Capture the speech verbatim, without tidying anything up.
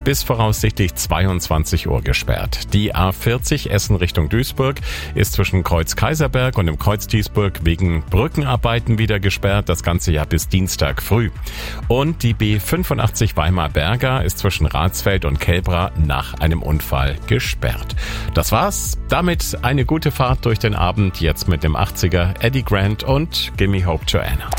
bis voraussichtlich zweiundzwanzig Uhr gesperrt. Die A vierzig Essen Richtung Duisburg ist zwischen Kreuz Kaiserberg und dem Kreuz Duisburg wegen Brückenarbeiten wieder gesperrt, das ganze Jahr bis Dienstag früh. Und die B fünfundachtzig Weimar-Berger ist zwischen Ratsfeld und Kelbra nach einem Unfall gesperrt. Das war's. Damit eine gute Fahrt durch den Abend, jetzt mit dem achtziger Eddie Grant und Gimme Hope Joanna.